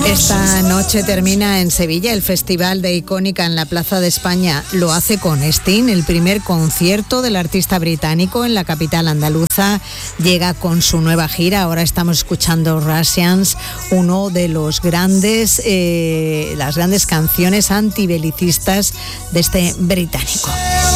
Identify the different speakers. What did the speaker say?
Speaker 1: Esta noche termina en Sevilla el Festival de Icónica en la Plaza de España. Lo hace con Sting, el primer concierto del artista británico en la capital andaluza. Llega con su nueva gira. Ahora estamos escuchando Russians, uno de los grandes, las grandes canciones antibelicistas de este británico.